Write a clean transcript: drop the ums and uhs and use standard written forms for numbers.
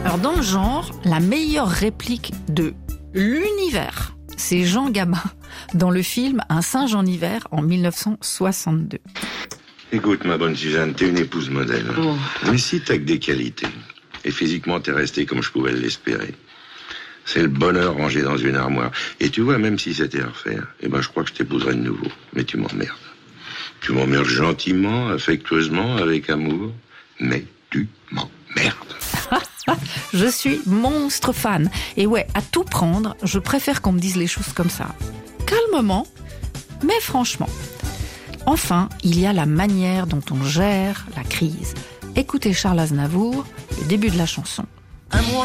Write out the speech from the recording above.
Alors dans le genre, la meilleure réplique de l'univers, c'est Jean Gabin dans le film Un singe en hiver en 1962. Écoute, ma bonne Suzanne, t'es une épouse modèle. Oh. Mais si t'as que des qualités, et physiquement t'es restée comme je pouvais l'espérer, c'est le bonheur rangé dans une armoire. Et tu vois, même si c'était à refaire, je crois que je t'épouserais de nouveau. Mais tu m'emmerdes. Tu m'emmerdes gentiment, affectueusement, avec amour, mais tu m'emmerdes. Je suis monstre fan. Et ouais, à tout prendre, je préfère qu'on me dise les choses comme ça. Calmement, mais franchement. Enfin, il y a la manière dont on gère la crise. Écoutez Charles Aznavour, le début de la chanson.